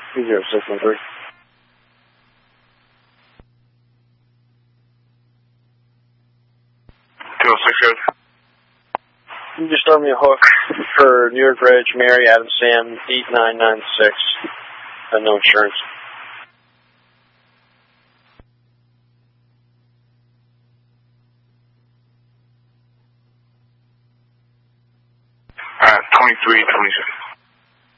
0613. You just throw me a hook for New York Bridge, Mary, Adam, Sam, 8996. No insurance. Alright, 2326.